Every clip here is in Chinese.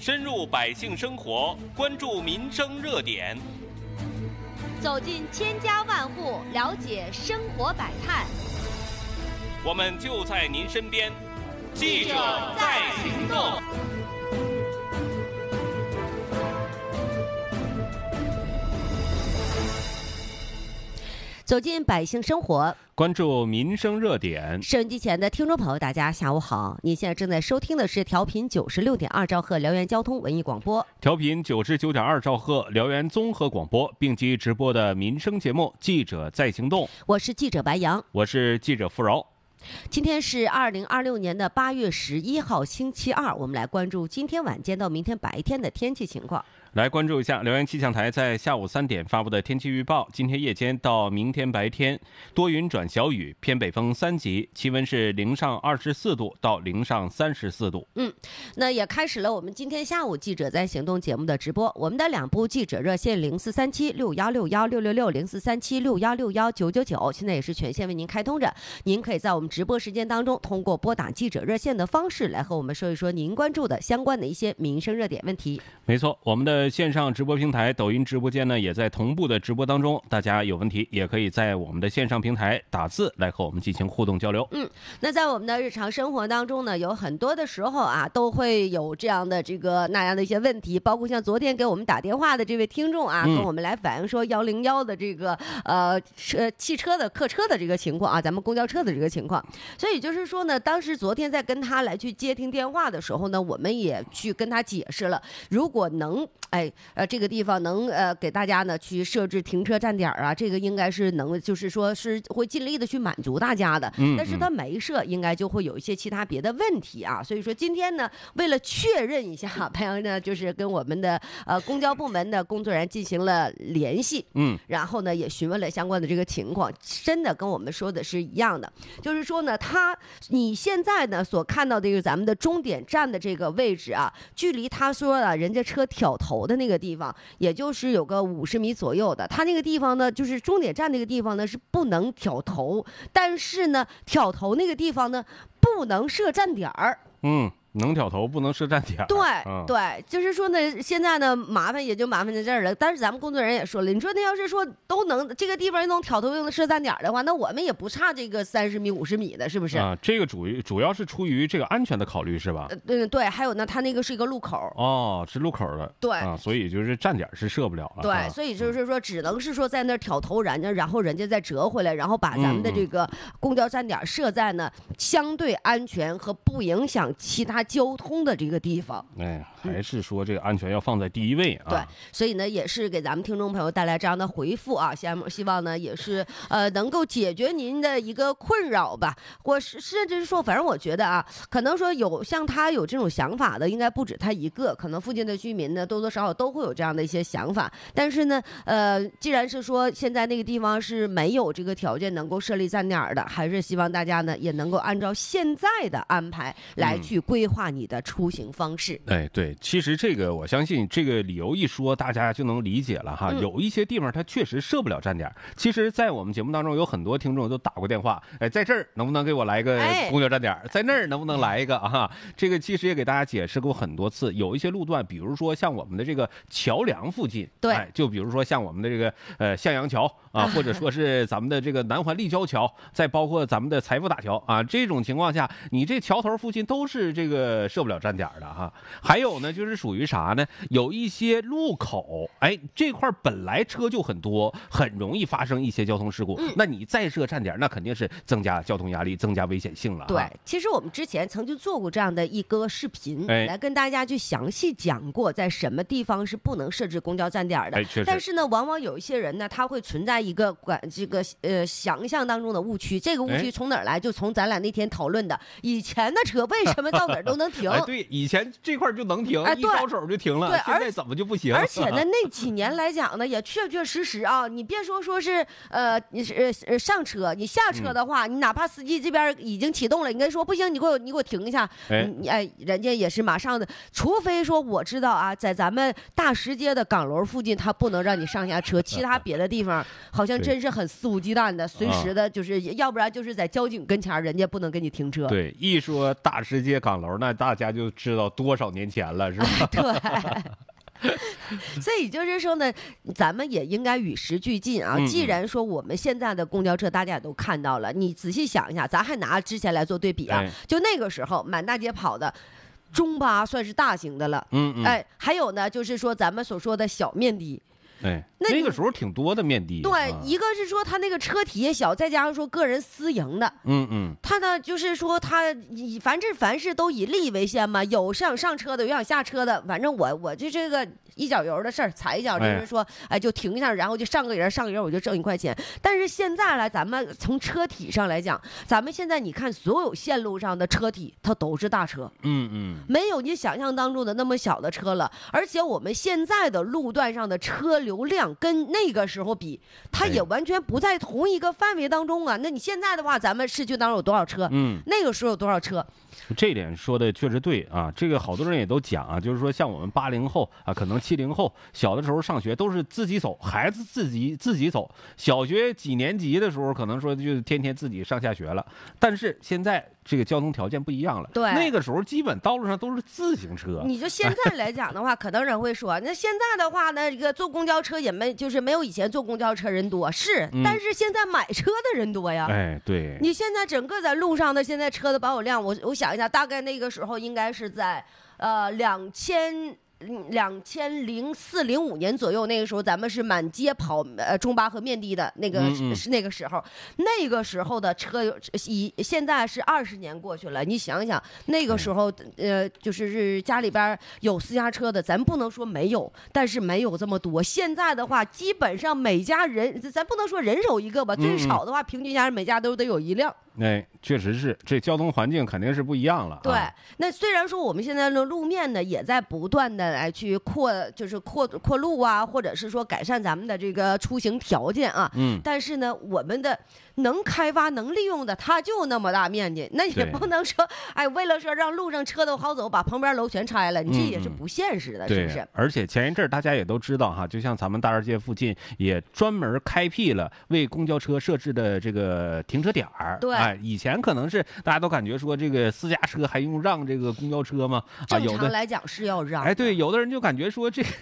深入百姓生活，关注民生热点， 走进千家万户，了解生活百态。 我们就在您身边，记者在行动。 走进百姓生活， 关注民生热点。 收音机前的听众朋友，大家下午好！您现在正在收听的是调频96.2兆赫辽源交通文艺广播， 调频99.2兆赫辽源综合广播，并机直播的民生节目《记者在行动》。 我是记者白杨， 我是记者付柔。 今天是2026年的8月11号，星期二。我们来关注今天晚间到明天白天的天气情况。 来关注一下辽源气象台在下午3点发布的天气预报。今天夜间到明天白天，多云转小雨，偏北风3级，气温是0上24度到0上34度。 那也开始了我们今天下午记者在行动节目的直播。我们的2部记者热线043761616660，043761619999，现在也是全线为您开通着。您可以在我们直播时间当中，通过拨打记者热线的方式来和我们说一说您关注的相关的一些民生热点问题。 没错，我们的线上直播平台抖音直播间呢，也在同步的直播当中，大家有问题也可以在我们的线上平台打字来和我们进行互动交流。 那在我们的日常生活当中呢，有很多的时候啊，都会有这样的那样的一些问题，包括像昨天给我们打电话的这位听众啊，跟我们来反映说101的这个汽车的客车的这个情况啊，咱们公交车的这个情况。所以就是说呢，当时昨天在跟他来去接听电话的时候呢，我们也去跟他解释了，如果能这个地方能给大家呢去设置停车站点啊，这个应该是能，就是说是会尽力的去满足大家的。但是他没设，应该就会有一些其他别的问题啊。所以说今天呢，为了确认一下，白杨呢就是跟我们的公交部门的工作人员进行了联系，然后呢也询问了相关的这个情况，真的跟我们说的是一样的，就是说呢，你现在呢所看到的这个咱们的终点站的这个位置啊，距离他说的人家车挑头的那个地方，也就是有个50米左右的。他那个地方呢，就是终点站那个地方呢是不能挑头，但是呢，挑头那个地方呢不能设站点儿。 能挑头不能设站点。 对，就是说呢，现在呢麻烦也就麻烦在这儿了。但是咱们工作人员也说了，你说那要是说都能这个地方又能挑头又能设站点的话，那我们也不差这个30米50米的，是不是？ 这个主要是出于这个安全的考虑，是吧？ 对，还有呢，它那个是一个路口。 是路口的。 对所以就是站点是设不了了。 对，所以就是说，只能是说在那儿挑头然后人家再折回来，然后把咱们的这个公交站点设在呢相对安全和不影响其他交通的这个地方。 还是说这个安全要放在第一位啊。 对，所以呢也是给咱们听众朋友带来这样的回复啊，希望呢也是能够解决您的一个困扰吧，或是甚至是说，反正我觉得啊，可能说像他有这种想法的，应该不止他一个，可能附近的居民呢多多少少都会有这样的一些想法。但是呢既然是说现在那个地方是没有这个条件能够设立站点的，还是希望大家呢也能够按照现在的安排来去规划你的出行方式。 对，其实这个我相信这个理由一说，大家就能理解了哈。有一些地方它确实设不了站点。其实在我们节目当中有很多听众都打过电话，在这儿能不能给我来一个公交站点，在那儿能不能来一个啊？这个其实也给大家解释过很多次。有一些路段，比如说像我们的这个桥梁附近， 对， 就比如说像我们的这个向阳桥啊，或者说是咱们的这个南环立交桥，再包括咱们的财富大桥啊，这种情况下，你这桥头附近都是这个设不了站点的哈。还有呢，就是属于啥呢？有一些路口，这块本来车就很多，很容易发生一些交通事故。那你再设站点，那肯定是增加交通压力，增加危险性了。 对，其实我们之前曾经做过这样的一个视频，来跟大家去详细讲过，在什么地方是不能设置公交站点的。但是呢，往往有一些人呢，他会存在一个想象当中的误区。这个误区从哪儿来？就从咱俩那天讨论的，以前的车为什么到哪儿都能停？ 对，以前这块就能停，一招手就停了。现在怎么就不行？ 而且呢，那几年来讲呢，也确确实实啊，你别说是你上车，你下车的话，你哪怕司机这边已经启动了，你跟他说不行，你给我停一下，人家也是马上的，除非说我知道啊，在咱们大石街的岗楼附近，他不能让你上下车，其他别的地方好像真是很肆无忌惮的，随时的就是，要不然就是在交警跟前，人家不能给你停车。 对，一说大石街岗楼， 那大家就知道多少年前了，是吧？ 对。所以就是说呢，咱们也应该与时俱进啊。既然说我们现在的公交车大家也都看到了，你仔细想一下，咱还拿之前来做对比啊。就那个时候满大街跑的中巴算是大型的了，哎，还有呢，就是说咱们所说的小面的。 那个时候挺多的面的。 对，一个是说他那个车体也小，再加上说个人私营的，他呢就是说他凡事都以利为先嘛，有想上车的，有想下车的，反正我就这个一脚油的事儿，踩一脚就是说，哎，就停下，然后就上个人我就挣1块钱。但是现在来，咱们从车体上来讲，咱们现在你看所有线路上的车体，它都是大车，没有你想象当中的那么小的车了，而且我们现在的路段上的车流量跟那个时候比，它也完全不在同一个范围当中啊。那你现在的话，咱们市区当中有多少车？那个时候有多少车？ 这一点说的确实对啊，这个好多人也都讲啊，就是说像我们80后啊，可能70后，小的时候上学都是自己走，孩子自己走，小学几年级的时候，可能说就天天自己上下学了，但是现在这个交通条件不一样了， 对， 那个时候基本道路上都是自行车。 你就现在来讲的话，可能人会说，那现在的话呢，这个坐公交车也没有以前坐公交车人多，是，但是现在买车的人多呀。 哎，对， 你现在整个在路上的现在车的保有量，我想一下，大概那个时候应该是在2004、05年左右，那个时候咱们是满街跑中巴和面的的那个是那个时候，那个时候的车现在是20年过去了，你想想那个时候就是家里边有私家车的，咱不能说没有，但是没有这么多。现在的话，基本上每家人，咱不能说人手一个吧，最少的话，平均下来每家都得有一辆。 哎，确实是，这交通环境肯定是不一样了。 对，那虽然说我们现在的路面呢，也在不断的来去扩路啊，或者是说改善咱们的这个出行条件啊，但是呢，我们的能开发能利用的，它就那么大面积，那也不能说，哎，为了说让路上车都好走，把旁边楼全拆了，你这也是不现实的，是不是？ 而且前一阵大家也都知道哈，就像咱们大栅街附近也专门开辟了为公交车设置的这个停车点儿。 对。 哎，以前可能是大家都感觉说这个私家车还用让这个公交车吗？ 正常来讲是要让。 哎，对，有的人就感觉说这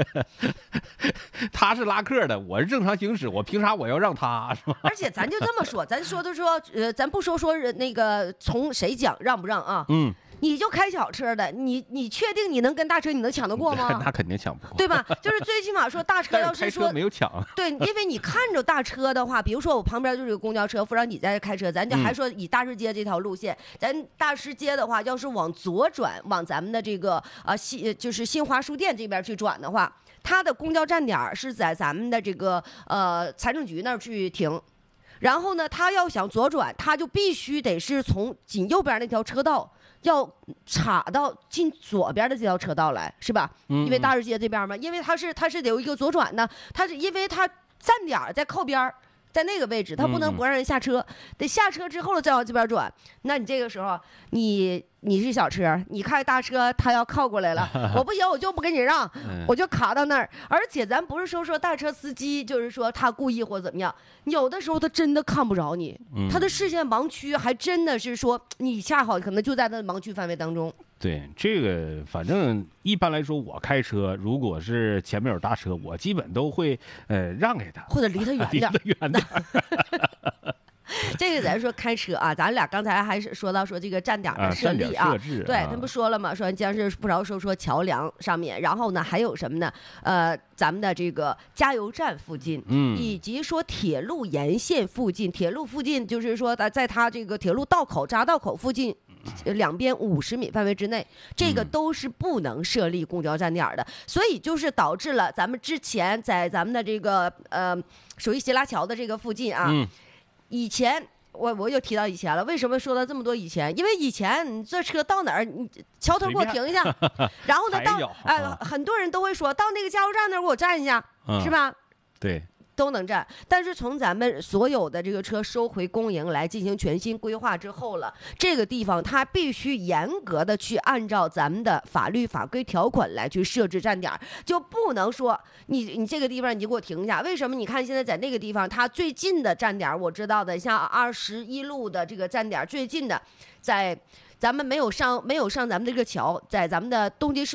他是拉客的，我是正常行驶，我凭啥我要让他，是吧？ 而且咱就这么说，咱说咱不说那个从谁讲让不让啊？你就开小车的，你确定你能跟大车你能抢得过吗？ 那肯定抢不过， 对吧？就是最起码说大车要是说开车没有抢， 对，因为你看着大车的话，比如说我旁边就是个公交车，不让你在这开车，咱就还说以大师街这条路线，咱大师街的话，要是往左转，往咱们的这个就是新华书店这边去转的话，它的公交站点是在咱们的这个财政局那儿去停。然后呢，他要想左转，他就必须得是从紧右边那条车道要插到进左边的这条车道来，是吧？因为大市街这边嘛，因为它是得有一个左转呢，它是因为它站点在靠边，在那个位置，它不能不让人下车，得下车之后了再往这边转。那你这个时候，你是小车，你开大车，他要靠过来了，我不行，我就不给你让，我就卡到那儿。而且咱不是说大车司机就是说他故意或怎么样，有的时候他真的看不着你，他的视线盲区还真的是说你恰好可能就在他的盲区范围当中。 对，这个反正一般来说，我开车如果是前面有大车，我基本都会让给他， 或者离他远点， 离他远点。 这个咱说开车啊，咱俩刚才还是说到说这个站点的设立啊，对，他不说了吗？说将是不着说桥梁上面，然后呢还有什么呢？咱们的这个加油站附近，以及说铁路沿线附近，铁路附近就是说在它这个铁路道口匝道口附近。两边50米范围之内，这个都是不能设立公交站点的，所以就是导致了咱们之前在咱们的这个属于斜拉桥的这个附近啊，以前我又提到以前了，为什么说到这么多以前？因为以前你这车到哪儿，你桥头给我停一下，然后呢很多人都会说到那个加油站那儿给我站一下，是吧？ 对。 都能站，但是从咱们所有的这个车收回公营来进行全新规划之后了，这个地方它必须严格的去按照咱们的法律法规条款来去设置站点，就不能说你这个地方你就给我停一下。为什么？你看现在在那个地方，它最近的站点我知道的，像21路的这个站点最近的咱们没有上咱们这个桥，在咱们的东极市